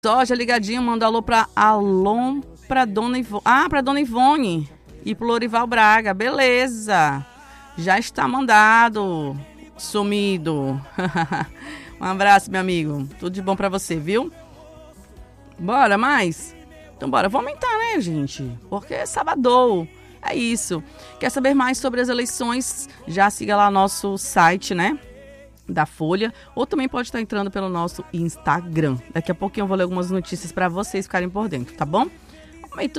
Soja ligadinho, manda alô pra Alon, pra Dona Ivone. Pra Dona Ivone e pro Lorival Braga, beleza. Já está mandado, sumido. Um abraço, meu amigo. Tudo de bom pra você, viu? Bora mais? Então bora, vamos aumentar, né, gente? Porque é sábado. É isso. Quer saber mais sobre as eleições? Já siga lá nosso site, né? Da Folha, ou também pode estar entrando pelo nosso Instagram. Daqui a pouquinho eu vou ler algumas notícias para vocês ficarem por dentro, tá bom? Aumenta